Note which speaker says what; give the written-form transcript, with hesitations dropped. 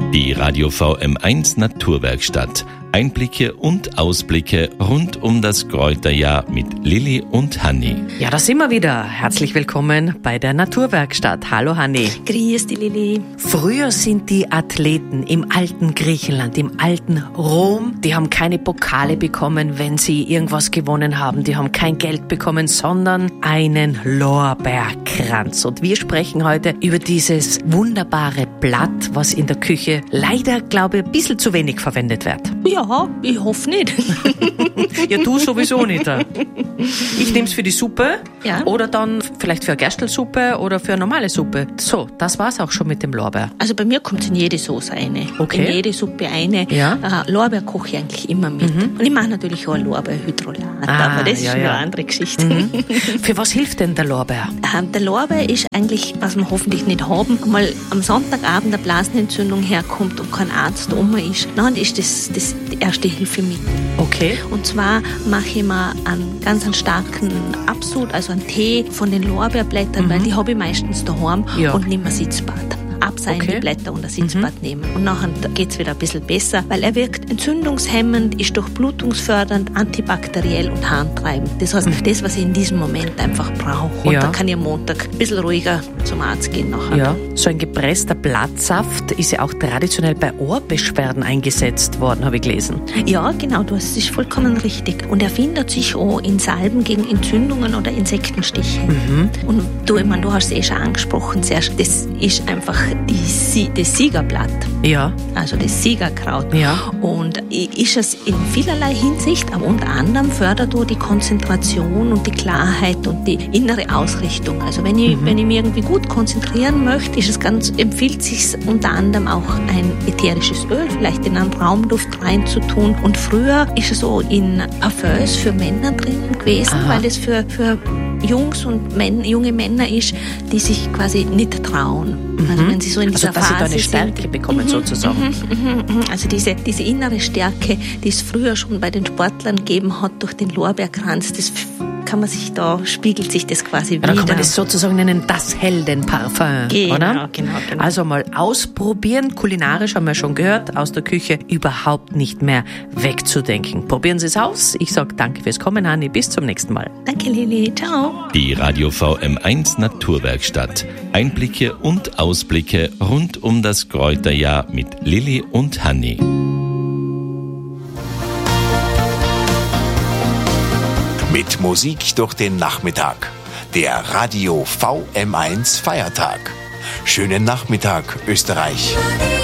Speaker 1: Die Radio VM1 Naturwerkstatt. Einblicke und Ausblicke rund um das Kräuterjahr mit Lilli und Hanni.
Speaker 2: Ja, da sind wir wieder. Herzlich willkommen bei der Naturwerkstatt. Hallo Hanni.
Speaker 3: Grüß dich, Lilli.
Speaker 2: Früher sind die Athleten im alten Griechenland, im alten Rom, die haben keine Pokale bekommen, wenn sie irgendwas gewonnen haben. Die haben kein Geld bekommen, sondern einen Lorbeerkranz. Und wir sprechen heute über dieses wunderbare Blatt, was in der Küche leider, glaube ich, ein bisschen zu wenig verwendet wird.
Speaker 3: Ja, ich hoffe nicht.
Speaker 2: Ja, du sowieso nicht. Ich nehme es für die Suppe,
Speaker 3: Ja.
Speaker 2: Oder dann vielleicht für eine Gerstl-Suppe oder für eine normale Suppe. So, das war's auch schon mit dem Lorbeer.
Speaker 3: Also bei mir kommt es in jede Soße eine.
Speaker 2: Okay.
Speaker 3: In jede Suppe eine.
Speaker 2: Ja.
Speaker 3: Lorbeer koche ich eigentlich immer mit. Und ich mache natürlich auch ein Lorbeerhydrolat. Aber das ist
Speaker 2: ja,
Speaker 3: eine
Speaker 2: ja.
Speaker 3: andere Geschichte.
Speaker 2: Für was hilft denn der Lorbeer?
Speaker 3: Der Lorbeer ist eigentlich, was wir hoffentlich nicht haben, mal am Sonntagabend eine Blasenentzündung herkommt und kein Arzt um ist. Dann ist das die erste Hilfemittel.
Speaker 2: Okay.
Speaker 3: Und zwar mache ich mir einen ganz starken Absud, also einen Tee von den Lorbeerblättern, weil die habe ich meistens daheim
Speaker 2: Ja.
Speaker 3: und nehme ein Sitzbad. Abseihen
Speaker 2: Okay.
Speaker 3: die Blätter und ein Sitzbad nehmen. Und nachher geht es wieder ein bisschen besser, weil er wirkt entzündungshemmend, ist durchblutungsfördernd, antibakteriell und harntreibend. Das heißt, das, was ich in diesem Moment einfach brauche. Und
Speaker 2: Ja.
Speaker 3: da kann ich am Montag ein bisschen ruhiger zum Arzt gehen nachher.
Speaker 2: Ja, so ein gepresster Blattsaft ist ja auch traditionell bei Ohrenbeschwerden eingesetzt worden, habe ich gelesen.
Speaker 3: Ja, genau, du hast es vollkommen richtig. Und er findet sich auch in Salben gegen Entzündungen oder Insektenstiche. Und du, ich meine, du hast es eh schon angesprochen, Serge, das ist einfach das Siegerblatt,
Speaker 2: Ja,
Speaker 3: also das Siegerkraut.
Speaker 2: Ja.
Speaker 3: Und ist es in vielerlei Hinsicht, aber unter anderem fördert auch die Konzentration und die Klarheit und die innere Ausrichtung. Also wenn ich mich irgendwie gut konzentrieren möchte, empfiehlt sich unter anderem auch ein ätherisches Öl, vielleicht in einen Raumduft reinzutun. Und früher ist es so in Parfums für Männer drinnen gewesen, weil es für Jungs und junge Männer ist, die sich quasi nicht trauen. Also wenn sie so in dieser
Speaker 2: also dass sie da
Speaker 3: Phase
Speaker 2: eine Stärke
Speaker 3: sind.
Speaker 2: bekommen sozusagen.
Speaker 3: Also diese innere Stärke, die es früher schon bei den Sportlern gegeben hat durch den Lorbeerkranz, spiegelt sich das quasi
Speaker 2: Ja,
Speaker 3: wieder.
Speaker 2: dann kann man das sozusagen nennen, das Heldenparfum,
Speaker 3: Genau,
Speaker 2: oder?
Speaker 3: genau.
Speaker 2: Also mal ausprobieren, kulinarisch haben wir schon gehört, aus der Küche überhaupt nicht mehr wegzudenken. Probieren Sie es aus. Ich sage danke fürs Kommen, Hanni, bis zum nächsten Mal.
Speaker 3: Danke, Lilli. Ciao.
Speaker 1: Die Radio VM1 Naturwerkstatt. Einblicke und Ausblicke rund um das Kräuterjahr mit Lilli und Hanni.
Speaker 4: Mit Musik durch den Nachmittag. Der Radio VM1 Feiertag. Schönen Nachmittag, Österreich.